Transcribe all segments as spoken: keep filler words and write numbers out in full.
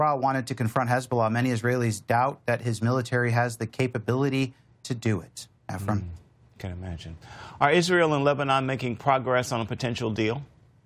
Nasrallah wanted to confront Hezbollah, many Israelis doubt that his military has the capability to do it. Efrem? Mm, can imagine. Are Israel and Lebanon making progress on a potential deal?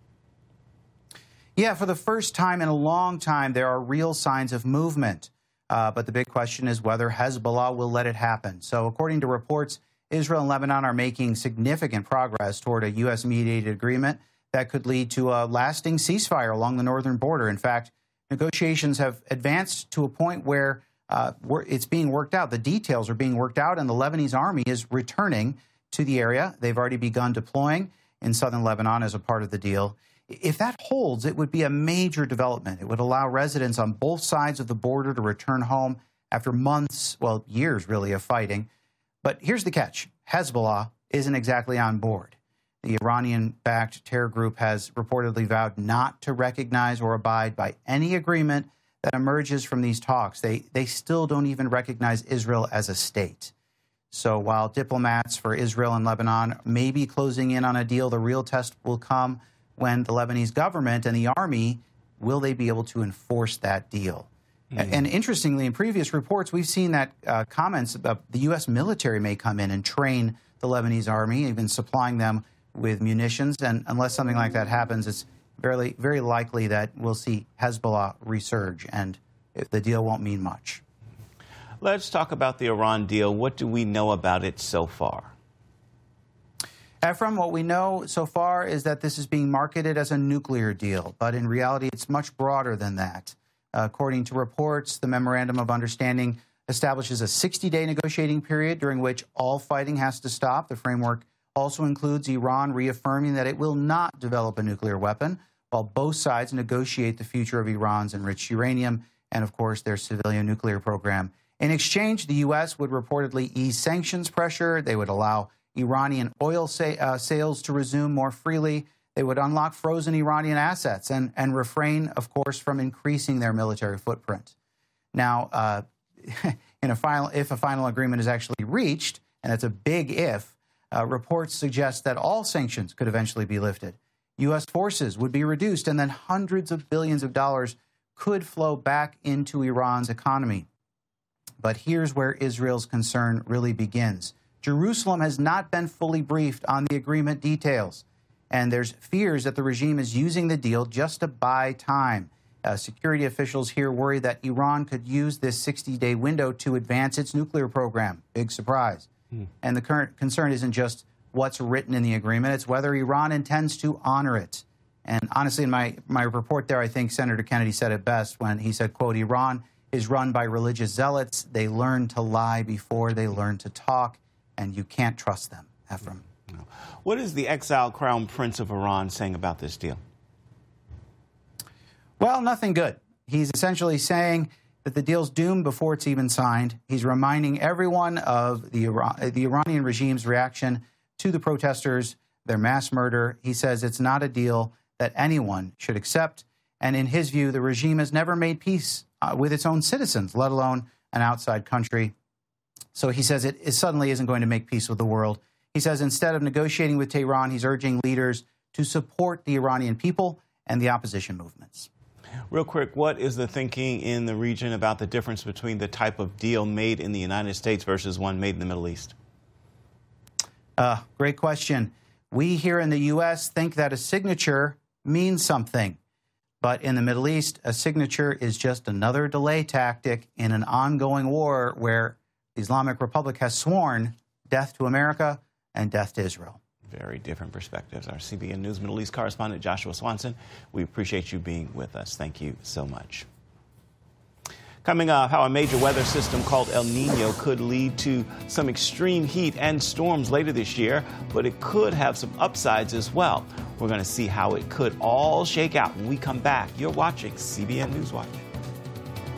Yeah, for the first time in a long time, there are real signs of movement. Uh, but the big question is whether Hezbollah will let it happen. So according to reports, Israel and Lebanon are making significant progress toward a U S-mediated agreement that could lead to a lasting ceasefire along the northern border. In fact, negotiations have advanced to a point where uh, it's being worked out. The details are being worked out, and the Lebanese army is returning to the area. They've already begun deploying in southern Lebanon as a part of the deal. If that holds, it would be a major development. It would allow residents on both sides of the border to return home after months, well, years really, of fighting. But here's the catch. Hezbollah isn't exactly on board. The Iranian-backed terror group has reportedly vowed not to recognize or abide by any agreement that emerges from these talks. They, they still don't even recognize Israel as a state. So while diplomats for Israel and Lebanon may be closing in on a deal, the real test will come when the Lebanese government and the army, will they be able to enforce that deal? Mm. And interestingly, in previous reports, we've seen that uh, comments about the U S military may come in and train the Lebanese army, even supplying them with munitions. And unless something like that happens, it's very, very likely that we'll see Hezbollah resurge, and the deal won't mean much. Let's talk about the Iran deal. What do we know about it so far? Efrem, what we know so far is that this is being marketed as a nuclear deal, but in reality, it's much broader than that. Uh, according to reports, the Memorandum of Understanding establishes a sixty-day negotiating period during which all fighting has to stop. The framework also includes Iran reaffirming that it will not develop a nuclear weapon, while both sides negotiate the future of Iran's enriched uranium and, of course, their civilian nuclear program. In exchange, the U S would reportedly ease sanctions pressure. They would allow Iranian oil sa uh, sales to resume more freely. They would unlock frozen Iranian assets and, and refrain, of course, from increasing their military footprint. Now, uh, in a final, if a final agreement is actually reached, and it's a big if, uh, reports suggest that all sanctions could eventually be lifted. U S forces would be reduced, and then hundreds of billions of dollars could flow back into Iran's economy. But here's where Israel's concern really begins. Jerusalem has not been fully briefed on the agreement details, and there's fears that the regime is using the deal just to buy time. Uh, security officials here worry that Iran could use this sixty-day window to advance its nuclear program. Big surprise. Mm. And the current concern isn't just what's written in the agreement, it's whether Iran intends to honor it. And honestly, in my, my report there, I think Senator Kennedy said it best when he said, quote, Iran is run by religious zealots. They learn to lie before they learn to talk, and you can't trust them. Efrem. No. What is the exiled crown prince of Iran saying about this deal? Well, nothing good. He's essentially saying that the deal's doomed before it's even signed. He's reminding everyone of the, Iran the Iranian regime's reaction to the protesters, their mass murder. He says it's not a deal that anyone should accept. And in his view, the regime has never made peace uh, with its own citizens, let alone an outside country. So he says it, it suddenly isn't going to make peace with the world. He says instead of negotiating with Tehran, he's urging leaders to support the Iranian people and the opposition movements. Real quick, what is the thinking in the region about the difference between the type of deal made in the United States versus one made in the Middle East? Uh, great question. We here in the U S think that a signature means something. But in the Middle East, a signature is just another delay tactic in an ongoing war where the Islamic Republic has sworn death to America and death to Israel. Very different perspectives. Our C B N News Middle East correspondent Joshua Swanson, we appreciate you being with us. Thank you so much. Coming up, how a major weather system called El Nino could lead to some extreme heat and storms later this year, but it could have some upsides as well. We're going to see how it could all shake out when we come back. You're watching C B N News Watch.